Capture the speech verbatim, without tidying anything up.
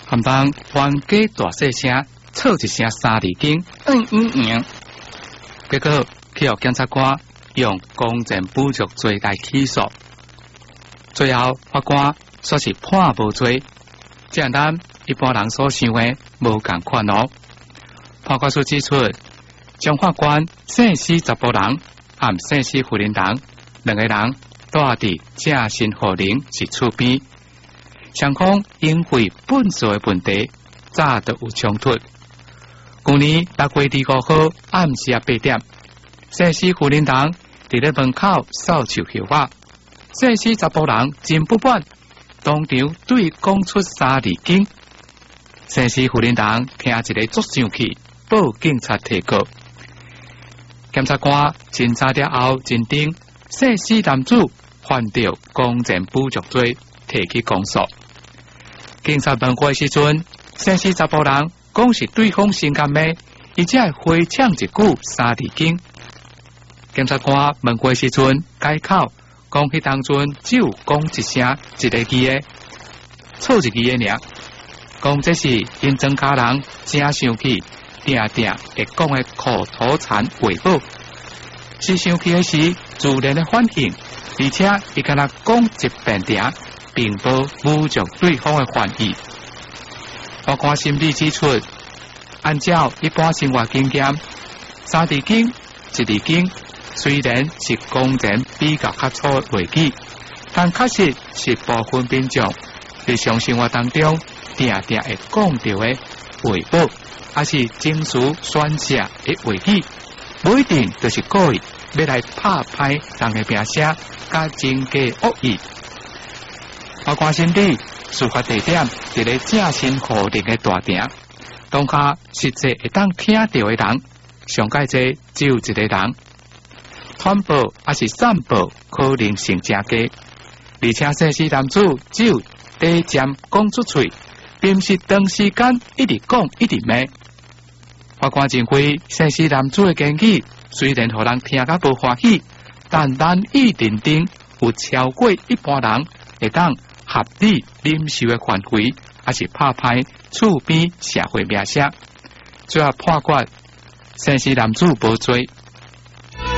含当冤家大细声，吵一声三字经，嗯嗯嗯。结果去予检察官用公然侮辱罪来起诉，最后法官说是判无罪，这样咱一般人所想的无共款哦。判决书指出，将法官姓氏查甫人和姓氏妇人人两个人住伫正新河陵是厝边，双方因为本事的问题，早就有冲突。去年六月二五号暗时啊八点，姓氏妇人人伫咧门口扫帚绣花，姓氏查甫人真不满，当场对讲出三字经。姓氏妇人人听一个足生气，报警察提告。检察官侦查了后认定姓氏男子犯着公然侮辱罪，提起公诉。警察问过时阵，姓氏查甫人讲是对方性感的，而且回呛一句三字经。检察官问过时阵，改口讲迄当阵只有讲一声一个字的，错一字的尔。讲这是因庄家人真生气，定定会讲的口头禅话语。是生气的时自然的反应，而且伊敢若讲一遍点，并无侮辱对方的犯意。法官审理指出，按照一般生活经验，三字经、一字经虽然是公然比较较粗的话语，但确实是部分民众日常生活当中定定会讲到的话语，还是情绪宣泄的话语，不一定就是故意要来拍歹人的名声，加增加恶意。法官审理事发地点伫咧正新河陵的大厅，当下实际会当听到的人，上介济只有一个人。传播还是散播可能性真低，而且姓氏男子只有第一站讲出嘴，并不是长时间一直讲一直骂。法官认为姓氏男子的建议虽然让人听甲无欢喜，但难以认定有超过一般人会当合理忍受的范围，还是拍歹厝边社会名声。最后判决姓氏男子无罪。